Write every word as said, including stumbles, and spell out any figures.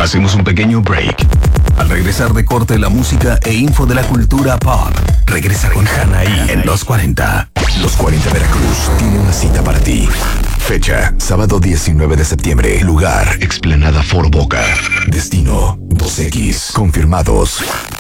Hacemos un pequeño break. Al regresar de corte, la música e info de la cultura pop. Regresa con Hanaí en Los cuarenta. Los cuarenta Veracruz tiene una cita para ti. Fecha, sábado diecinueve de septiembre. Lugar, Explanada Foro Boca. Destino, dos equis. Confirmados.